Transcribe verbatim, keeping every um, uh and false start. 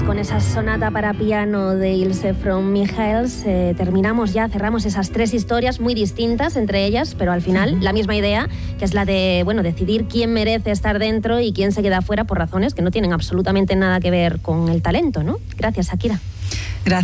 con esa sonata para piano de Ilse from Michaels. Eh, terminamos ya, cerramos esas tres historias muy distintas entre ellas, pero al final la misma idea, que es la de, bueno, decidir quién merece estar dentro y quién se queda fuera por razones que no tienen absolutamente nada que ver con el talento, ¿no? Gracias, Shakira. Gracias.